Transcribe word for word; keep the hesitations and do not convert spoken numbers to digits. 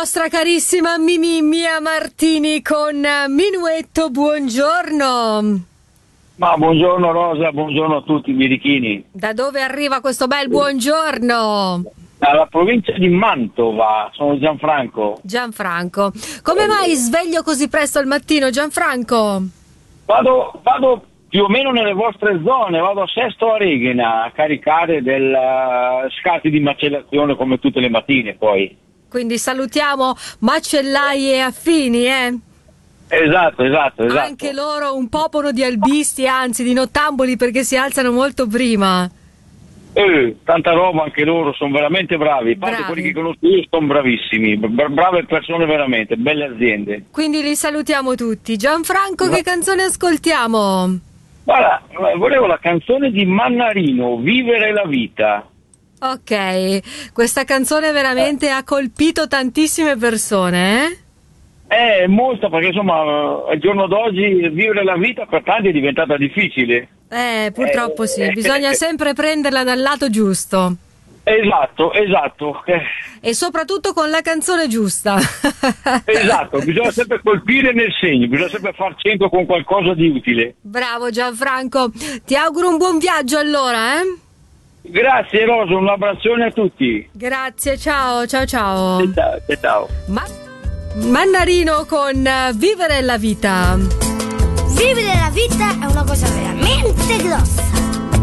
nostra carissima Mimì Mia Martini con Minuetto, buongiorno. Ma buongiorno Rosa, buongiorno a tutti i birichini. Da dove arriva questo bel buongiorno? Dalla provincia di Mantova, sono Gianfranco. Gianfranco, come mai sveglio così presto al mattino, Gianfranco? Vado, vado più o meno nelle vostre zone, vado a Sesto Areghina a caricare del uh, scatti di macellazione come tutte le mattine poi. Quindi salutiamo macellai e affini, eh? Esatto, esatto, esatto. Anche loro un popolo di albisti, anzi di nottamboli, perché si alzano molto prima. Eh, tanta roba, anche loro sono veramente bravi. A parte Bravi. quelli che conosco io sono bravissimi, bra- brave persone veramente, belle aziende. Quindi li salutiamo tutti. Gianfranco, che canzone ascoltiamo? Guarda, volevo la canzone di Mannarino, Vivere la vita. Ok, questa canzone veramente ha colpito tantissime persone, eh? Eh, molto, perché insomma al giorno d'oggi vivere la vita per tanti è diventata difficile. Eh, purtroppo sì, bisogna sempre prenderla dal lato giusto. Esatto, esatto. E soprattutto con la canzone giusta. Esatto, bisogna sempre colpire nel segno, bisogna sempre far centro con qualcosa di utile. Bravo Gianfranco, ti auguro un buon viaggio allora, eh? Grazie Rosa, un abbraccione a tutti. Grazie, ciao, ciao, ciao. Ciao, ciao. Ma- Mannarino con Vivere la vita. Vivere la vita è una cosa veramente grossa.